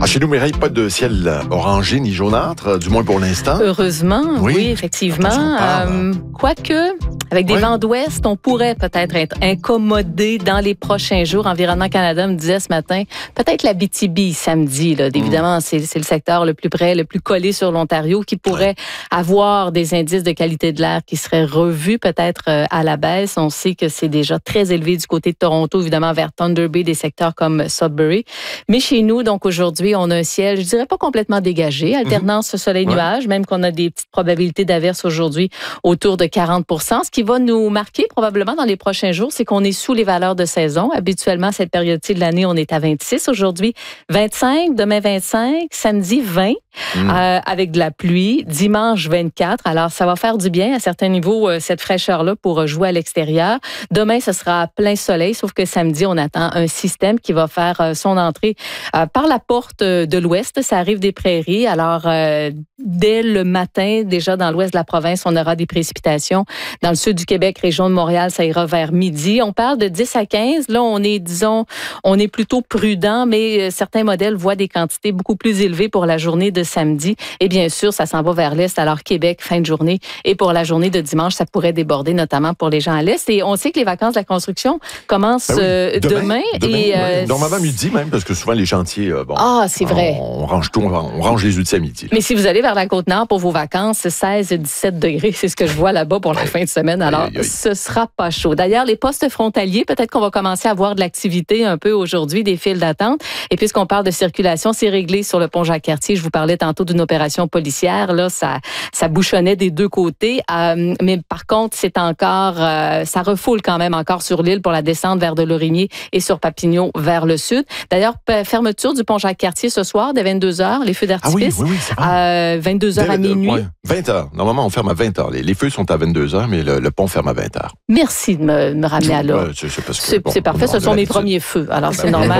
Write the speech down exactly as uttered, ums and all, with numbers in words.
Ah, chez nous, Mireille, pas de ciel orangé ni jaunâtre, du moins pour l'instant. Heureusement, oui, oui effectivement. Euh, quoique, avec des oui. vents d'ouest, on pourrait peut-être être incommodé dans les prochains jours. Environnement Canada me disait ce matin, peut-être l'Abitibi samedi. Là. Évidemment, mm. c'est, c'est le secteur le plus près, le plus collé sur l'Ontario qui pourrait ouais. avoir des indices de qualité de l'air qui seraient revus peut-être à la baisse. On sait que c'est déjà très élevé du côté de Toronto, évidemment vers Thunder Bay, des secteurs comme Sudbury. Mais chez nous, donc aujourd'hui, on a un ciel, je dirais pas complètement dégagé, alternance mm-hmm. soleil-nuage, ouais. même qu'on a des petites probabilités d'averse aujourd'hui autour de quarante pour cent. Ce qui va nous marquer probablement dans les prochains jours, c'est qu'on est sous les valeurs de saison. Habituellement, à cette période-ci de l'année, on est à vingt-six. Aujourd'hui, vingt-cinq, demain vingt-cinq, samedi vingt, mm. euh, avec de la pluie, dimanche vingt-quatre. Alors, ça va faire du bien à certains niveaux, euh, cette fraîcheur-là pour jouer à l'extérieur. Demain, ce sera plein soleil, sauf que samedi, on attend un système qui va faire euh, son entrée euh, par la porte de l'ouest. Ça arrive des prairies. Alors, euh, dès le matin, déjà dans l'ouest de la province, on aura des précipitations. Dans le sud du Québec, région de Montréal, ça ira vers midi. On parle de dix à quinze. Là, on est, disons, on est plutôt prudent, mais certains modèles voient des quantités beaucoup plus élevées pour la journée de samedi. Et bien sûr, ça s'en va vers l'est. Alors, Québec, fin de journée. Et pour la journée de dimanche, ça pourrait déborder, notamment pour les gens à l'est. Et on sait que les vacances de la construction commencent ben oui, euh, demain. demain, demain et, euh, normalement midi même, parce que souvent les chantiers, euh, bon, ah, c'est vrai. On, on range tout, on, on range les outils à midi. Là. Mais si vous allez vers la Côte-Nord pour vos vacances, seize à dix-sept degrés, c'est ce que je vois là-bas pour la ouais. fin de semaine. Alors, aïe, aïe. ce sera pas chaud. D'ailleurs, les postes frontaliers, peut-être qu'on va commencer à voir de l'activité un peu aujourd'hui, des files d'attente. Et puisqu'on parle de circulation, c'est réglé sur le pont Jacques-Cartier. Je vous parlais tantôt d'une opération policière. Là, ça, ça bouchonnait des deux côtés. Euh, mais par contre, c'est encore, euh, ça refoule quand même encore sur l'île pour la descente vers de Lorimier et sur Papineau vers le sud. D'ailleurs, fermeture du pont Jacques-Cartier ce soir dès vingt-deux heures, les feux d'artifice. Ah oui, oui, oui, c'est vrai. Euh, vingt-deux heures à minuit. Ouais, vingt heures. Normalement, on ferme à vingt heures. Les, les feux sont à vingt-deux heures, mais le, le pont ferme à vingt heures. Merci de me, me ramener à l'heure. Ouais, c'est, c'est, parce que, c'est, bon, c'est parfait, ce sont mes premiers feux. Alors, c'est normal.